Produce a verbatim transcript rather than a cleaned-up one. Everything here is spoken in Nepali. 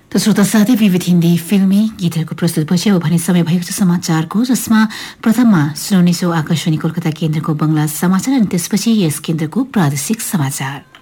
त श्रोता साथै विविध हिन्दी फिल्मी गीतहरूको प्रस्तुतपछि अब भने समय भएको छ समाचारको, जसमा प्रथममा सुनाउनेछौं आकाशवाणी कोलकाता केन्द्रको बंगला समाचार अनि त्यसपछि यस केन्द्रको प्रादेशिक समाचार।